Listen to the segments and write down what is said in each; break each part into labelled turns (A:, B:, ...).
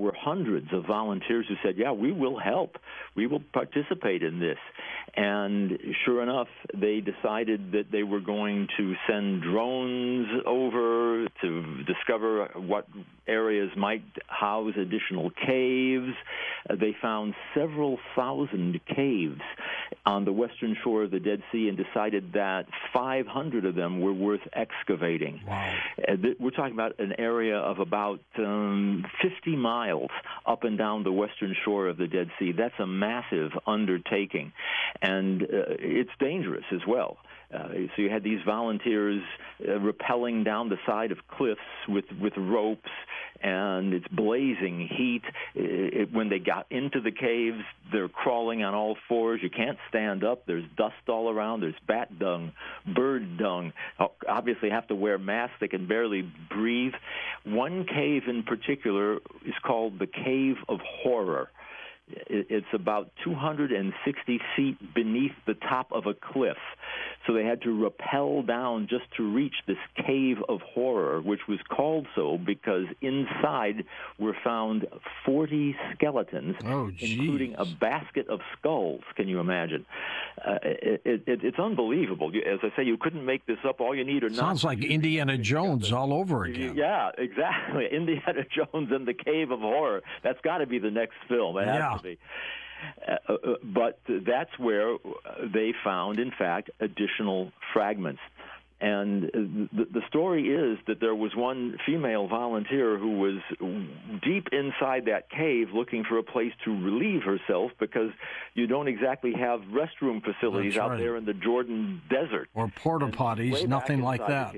A: were hundreds of volunteers who said, yeah, we will help. We will participate in this. And sure enough, they decided that they were going to send drones over to discover what areas might house additional caves. They found several thousand caves on the western shore of the Dead Sea and decided that 500 of them were worth excavating.
B: Wow.
A: We're talking about an area of about 50 miles up and down the western shore of the Dead Sea. That's a massive undertaking, and it's dangerous as well. So you had these volunteers rappelling down the side of cliffs with ropes, and it's blazing heat. When they got into the caves, they're crawling on all fours. You can't stand up. There's dust all around. There's bat dung, bird dung. Obviously have to wear masks. They can barely breathe. One cave in particular is called the Cave of Horror. It's about 260 feet beneath the top of a cliff. So they had to rappel down just to reach this Cave of Horror, which was called so because inside were found 40 skeletons, including a basket of skulls. Can you imagine? It's unbelievable. As I say, you couldn't make this up. All you need are
B: Sounds like Indiana Jones all over again.
A: Yeah, exactly. Indiana Jones and the Cave of Horror. That's got to be the next film. It has to be. But that's where they found, in fact, additional fragments. And the story is that there was one female volunteer who was deep inside that cave looking for a place to relieve herself because you don't exactly have restroom facilities out there in the Jordan desert.
B: Or porta potties, nothing like that.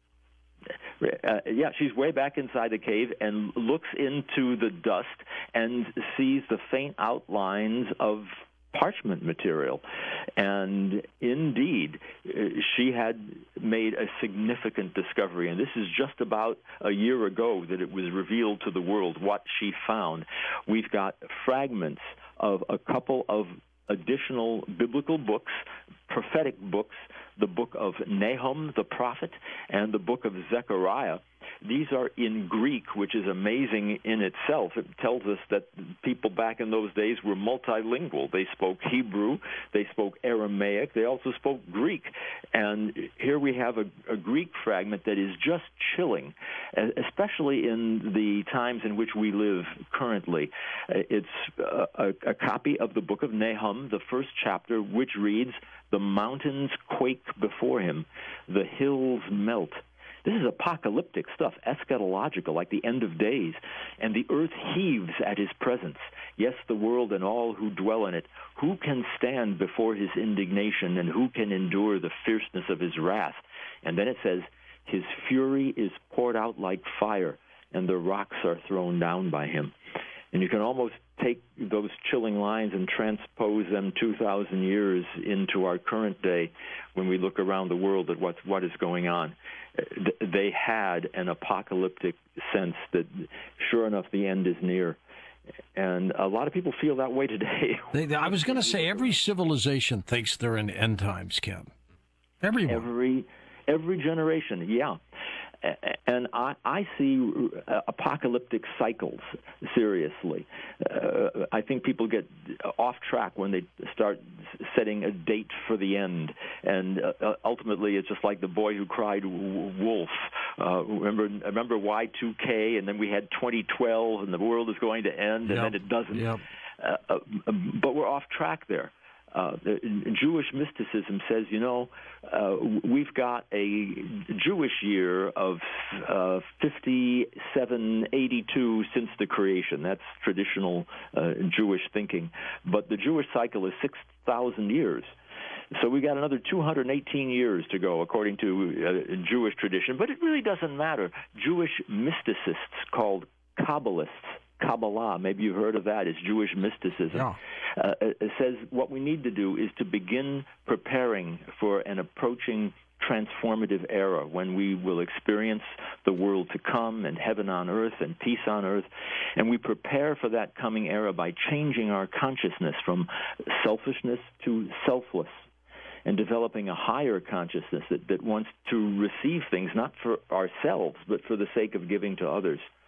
A: She's way back inside the cave and looks into the dust and sees the faint outlines of parchment material. And indeed, she had made a significant discovery. And this is just about a year ago that it was revealed to the world what she found. We've got fragments of a couple of additional biblical books, prophetic books, the book of Nahum, the prophet, and the book of Zechariah. These are in Greek, which is amazing in itself. It tells us that people back in those days were multilingual. They spoke Hebrew, they spoke Aramaic, they also spoke Greek. And here we have a Greek fragment that is just chilling, especially in the times in which we live currently. It's a copy of the book of Nahum, the first chapter, which reads, "The mountains quake before him, the hills melt." This is apocalyptic stuff, eschatological, like the end of days. And the earth heaves at his presence. Yes, the world and all who dwell in it. Who can stand before his indignation, and who can endure the fierceness of his wrath? And then it says, his fury is poured out like fire, and the rocks are thrown down by him. And you can almost take those chilling lines and transpose them 2,000 years into our current day when we look around the world at what is going on. They had an apocalyptic sense that, sure enough, the end is near. And a lot of people feel that way today.
B: I was going to say, every civilization thinks they're in end times, Ken. Everyone.
A: Every generation, yeah. And I see apocalyptic cycles, seriously. I think people get off track when they start setting a date for the end. And ultimately, it's just like the boy who cried wolf. Remember Y2K, and then we had 2012, and the world is going to end, and then it doesn't.
B: Yep.
A: But we're off track there. Jewish mysticism says, we've got a Jewish year of 5782 since the creation. That's traditional Jewish thinking. But the Jewish cycle is 6,000 years. So we got another 218 years to go, according to Jewish tradition. But it really doesn't matter. Jewish mysticists called Kabbalists, Kabbalah, maybe you've heard of that, is Jewish mysticism.
B: Yeah.
A: It says what we need to do is to begin preparing for an approaching transformative era when we will experience the world to come and heaven on earth and peace on earth. And we prepare for that coming era by changing our consciousness from selfishness to selfless, and developing a higher consciousness that wants to receive things not for ourselves but for the sake of giving to others.